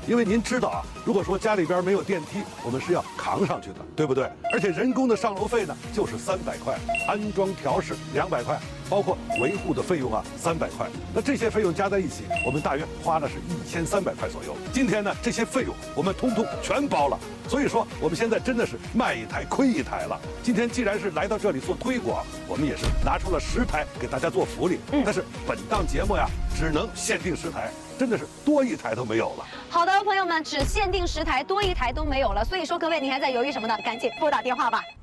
因为您知道啊，如果说家里边没有电梯，我们是要扛上去的，对不对？而且人工的上楼费呢，就是300块，安装调试200块，包括维护的费用啊300块。那这些费用加在一起，我们大约花的是1300块左右。今天呢，这些费用我们通通全包了。所以说，我们现在真的是卖一台亏一台了。今天既然是来到这里做推广，我们也是拿出了10台给大家做福利。但是本档节目呀，只能限定10台，真的是多1台都没有了。 好的，朋友们，只限定10台，多1台都没有了。所以说，各位，你还在犹豫什么呢？赶紧拨打电话吧。